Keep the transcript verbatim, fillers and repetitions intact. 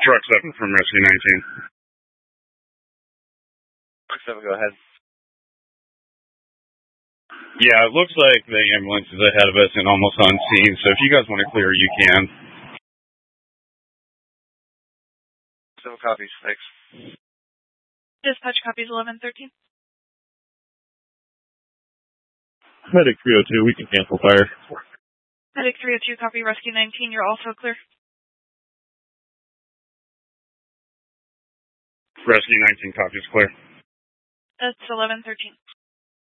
Truck seven from Rescue nineteen. Truck seven, go ahead. Yeah, it looks like the ambulance is ahead of us and almost on scene, so if you guys want to clear, you can. Seven copies, thanks. Dispatch copies eleven thirteen. Medic three oh two, we can cancel fire. Medic three oh two, copy Rescue nineteen, you're also clear. Rescue nineteen, copies clear. That's eleven thirteen.